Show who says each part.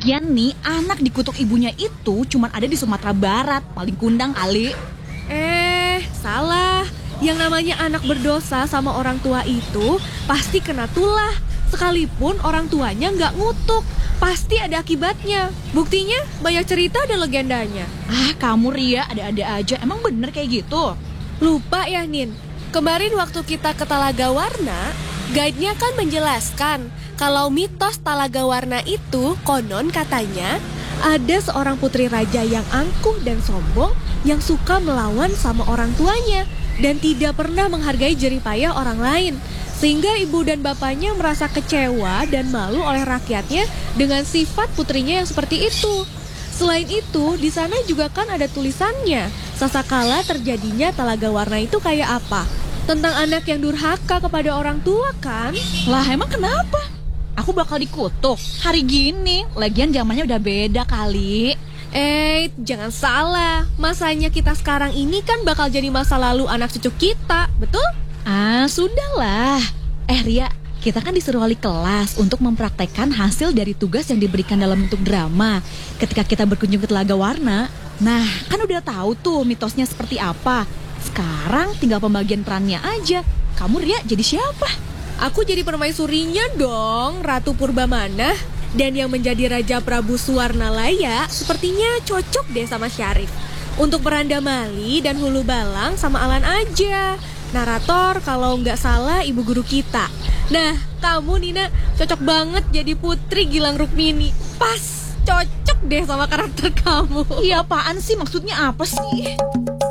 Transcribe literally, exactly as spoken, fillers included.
Speaker 1: Lagian nih, anak dikutuk ibunya itu cuman ada di Sumatera Barat, paling kundang kali.
Speaker 2: Eh, salah. Yang namanya anak berdosa sama orang tua itu pasti kena tulah. Sekalipun orang tuanya nggak ngutuk, pasti ada akibatnya. Buktinya banyak cerita ada legendanya.
Speaker 1: Ah, kamu Ria ada-ada aja, emang bener kayak gitu?
Speaker 2: Lupa ya, Nin? Kemarin waktu kita ke Talaga Warna, guide-nya kan menjelaskan kalau mitos Talaga Warna itu konon katanya ada seorang putri raja yang angkuh dan sombong yang suka melawan sama orang tuanya dan tidak pernah menghargai jerih payah orang lain. Sehingga ibu dan bapaknya merasa kecewa dan malu oleh rakyatnya dengan sifat putrinya yang seperti itu. Selain itu, di sana juga kan ada tulisannya. Sasakala terjadinya Talaga Warna itu kayak apa? Tentang anak yang durhaka kepada orang tua kan?
Speaker 1: Lah emang kenapa? Aku bakal dikutuk hari gini. Lagian zamannya udah beda kali.
Speaker 2: Eh, jangan salah. Masanya kita sekarang ini kan bakal jadi masa lalu anak cucu kita, betul?
Speaker 1: Ah, sudahlah. Eh Ria, kita kan disuruh wali kelas untuk mempraktekkan hasil dari tugas yang diberikan dalam bentuk drama ketika kita berkunjung ke Telaga Warna. Nah, kan udah tahu tuh mitosnya seperti apa. Sekarang tinggal pembagian perannya aja. Kamu Ria jadi siapa?
Speaker 2: Aku jadi permaisurinya dong, Ratu Purbamana. Dan yang menjadi Raja Prabu Suwarnalaya sepertinya cocok deh sama Syarif. Untuk peran Damali dan Hulu Balang sama Alan aja. Narator kalau nggak salah ibu guru kita. Nah, kamu Nina cocok banget jadi Putri Gilang Rukmini. Pas, cocok deh sama karakter kamu.
Speaker 1: Iya apaan sih? Maksudnya apa sih?